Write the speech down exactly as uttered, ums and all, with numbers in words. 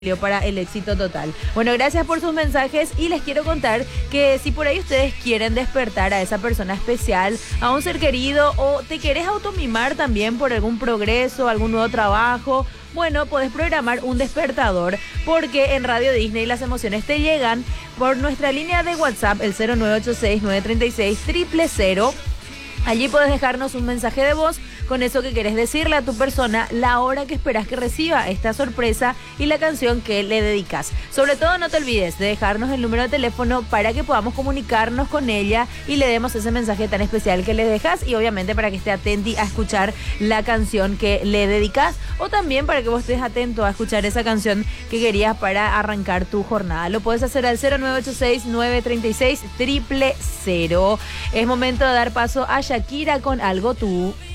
para el éxito total. Bueno, gracias por sus mensajes y les quiero contar que si por ahí ustedes quieren despertar a esa persona especial, a un ser querido o te querés automimar también por algún progreso, algún nuevo trabajo, bueno, podés programar un despertador porque en Radio Disney las emociones te llegan por nuestra línea de WhatsApp, el cero nueve ocho seis, nueve tres seis, cero cero cero. Allí puedes dejarnos un mensaje de voz con eso que querés decirle a tu persona, la hora que esperás que reciba esta sorpresa y la canción que le dedicas. Sobre todo no te olvides de dejarnos el número de teléfono para que podamos comunicarnos con ella y le demos ese mensaje tan especial que le dejas y obviamente para que esté atenti a escuchar la canción que le dedicas o también para que vos estés atento a escuchar esa canción que querías para arrancar tu jornada. Lo puedes hacer al cero nueve ocho seis, nueve tres seis, cero cero cero. Es momento de dar paso a Shakira con Algo Tú.